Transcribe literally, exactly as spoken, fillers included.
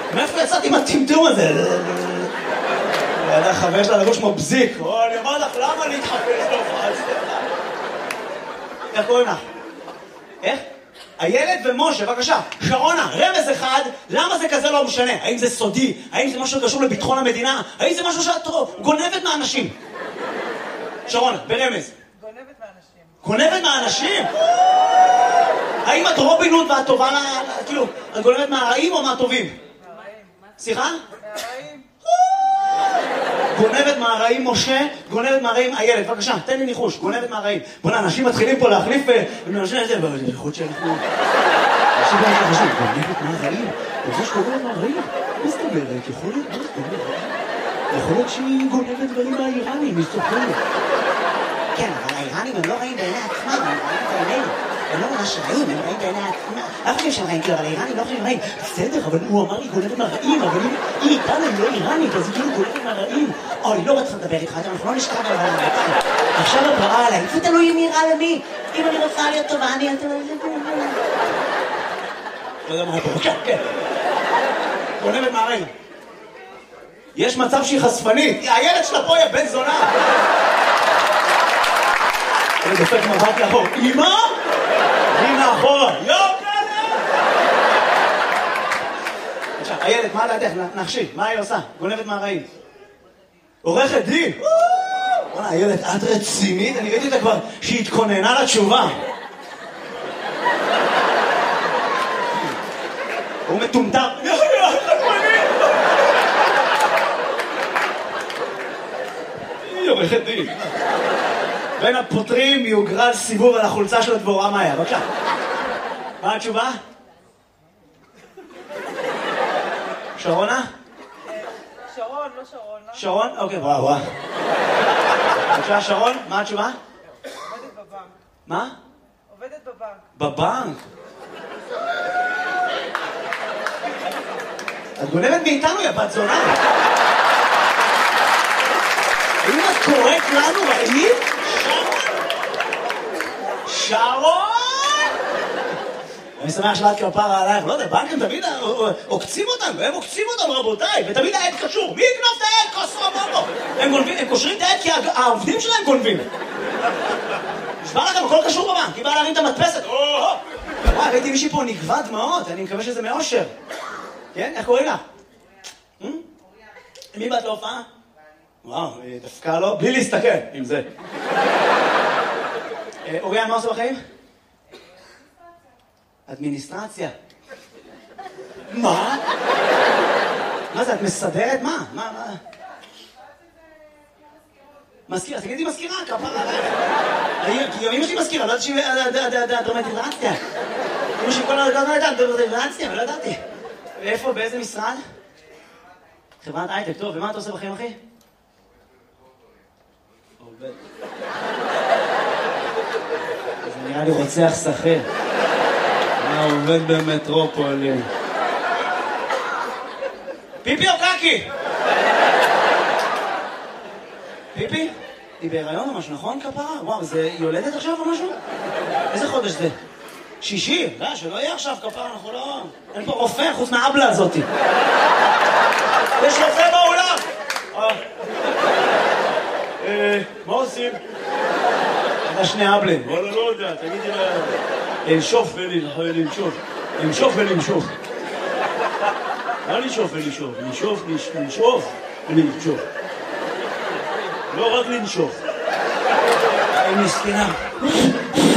מאיפה יצאתי עם הטמטום הזה? ידע חבר שלה לגוש כמו בזיק. אני אומר לך, למה להתחפש להופעה אצלך? איך קוראים לך? איך? הילד ומשה, בבקשה. שרונה, רמז אחד, למה זה כזה לא משנה? האם זה סודי? האם זה משהו שקשור לביטחון המדינה? האם זה משהו שאת גונבת מהאנשים? שרונה, ברמז. גונבת מהאנשים. גונבת מהאנשים? האם את רובין הוד ואת טובה לה... כאילו, את גונבת מהרעים או מהטובים? מהרעים. סליחה? מהרעים. גונבת מהרעים משה, גונבת מהרעים הילד. בבקשה, תן לי ניחוש, גונבת מהרעים. בוא'נה, אנשים מתחילים פה להחליף ונאנשים את זה, יכול להיות שאנחנו... אנשים לא מתחשבים, גונבת מהרעים? זה שגונבת מהרעים? מה זאת אומרת? יכול להיות? מה זאת אומרת? יכול להיות שהיא גונבת דברים מהאיראנים, היא סופרת. כן, אבל האיראנים הם לא רעים בעיני עצמם, הם רעים בעינינו. הם לא ממש רעים, הם רעים בעיני עצמם. לא חושבים שהם רעים, כאילו, אבל האיראנים לא חושבים רעים. בסדר, אבל הוא אמר לי גונבת מהרעים, אבל היא איתנו, היא לא איראנית, אז היא כאילו גונבת מהרעים. אוי, לא רצה לדבר איתך, אנחנו לא נשכב על הרעים. עכשיו את רעה עליי, זה תלוי אם היא רעה למי. אם אני רוצה להיות טובה, אני... לא יודע מה היה פה, כן. גונבת מהרעים. יש מצב שהיא חשפנית. הילד שלה פה יהיה בן זונה. אני דופק מבט לאחור. אמא? הנה אחורה. יו, כלה! עכשיו, הילד, מה לדעתך? נחשי, מה היא עושה? גונבת מהרעים. עורכת דין. וואלה, הילד, את רצינית? אני ראיתי אותה כבר שהיא התכוננה לתשובה. הוא מטומטם. היא עורכת דין. בין הפותרים יוגרל סיבוב על החולצה של הדבורה מאיה. בבקשה. מה התשובה? שרונה? שרון, לא שרון. שרון? אוקיי, וואו, וואו. בבקשה, שרון, מה התשובה? עובדת בבנק. מה? עובדת בבנק. בבנק? את גונבת מאיתנו, יא בת זונה. האם את קוראת לנו רעים? שרון? אני שמח שלאת כפרה עלייך, לא יודע, בנקים תמיד עוקצים אותנו, הם עוקצים אותנו רבותיי, ותמיד העד קשור. מי יקנוב את העד? כוסו אמרו. הם גונבים, הם קושרים את העד כי העובדים שלהם גונבים. נשמע לכם, הכל קשור בבנק, היא באה להרים את המדפסת. וואי, ראיתי מישהי פה נגבה דמעות, אני מקווה שזה מאושר. כן? איך קוראים לך? מי באת להופעה? וואו, דווקא לא, בלי להסתכל עם זה. אוריאן, מה עושה בחיים? אדמיניסטרציה. מה? מה זה, את מסדרת? מה? מה, מה? מזכירה, תגידי מזכירה, כפרה עלייך. כי אמא שלי מזכירה, לא יודעת שהיא אדמיניסטרציה. אמא שלי כל הזמן הייתה אדמיניסטרציה, ולא ידעתי. ואיפה, באיזה משרד? חברת הייטק, טוב, ומה אתה עושה בחיים, אחי? עובד. זה נראה לי רוצח שכיר. מה עובד במטרופולין? פיפי או קקי? פיפי? היא בהיריון או משהו, נכון כפרה? וואו, זה יולדת עכשיו או משהו? איזה חודש זה? שישי? לא, שלא יהיה עכשיו כפרה, אנחנו לא... אין פה רופא חוץ מהאבלה הזאתי. יש רופא באולם! מה עושים? אתה שני אבלים. וואלה, לא יודע, תגידי לה... לנשוף ולנשוף. לנשוף ולנשוף. לא לנשוף ולנשוף. לנשוף, לנשוף ולנשוף. לא רק לנשוף. היא מסכנה.